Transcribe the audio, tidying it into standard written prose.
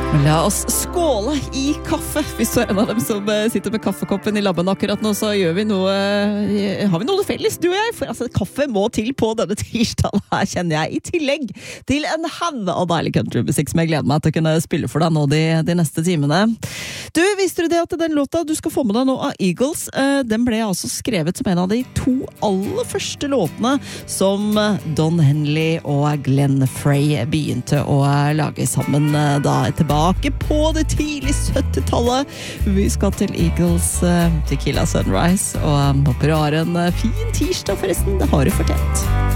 La oss skåle I kaffe. Hvis du en av dem som sitter med kaffekoppen I labben akkurat nå, så gjør vi noe, har vi noe felles, du og jeg? For altså, kaffe må til på denne tirsdagen her, kjenner jeg. I tillegg til en haug av deilig countrymusikk som jeg gleder meg til å kunne spille for deg nå de neste timene. Du, visste du det at den låta du skal få med deg nå av Eagles, den ble altså skrevet som en av de 2 aller første låtene som Don Henley og Glenn Frey begynte å lage sammen da tilbake på det tidlig 70-tallet. Vi skal til Eagles Tequila Sunrise, og håper du har en fin tirsdag forresten, det har du fortjent.